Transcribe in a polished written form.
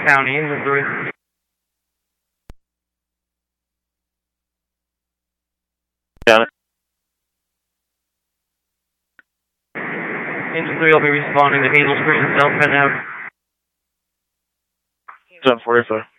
County, Engine 3. Got it. Engine 3 will be responding to Hazel Street and South Penn Ave. 1045.